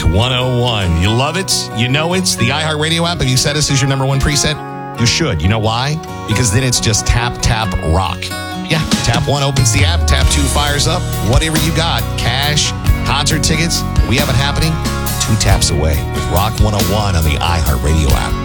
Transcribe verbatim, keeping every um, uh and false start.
one oh one. You love it? You know it's the iHeartRadio app. Have you set us as your number one preset? You should. You know why? Because then it's just tap, tap, rock. Yeah, tap one opens the app, tap two fires up. Whatever you got, cash, concert tickets, we have it happening two taps away with Rock one oh one on the iHeartRadio app.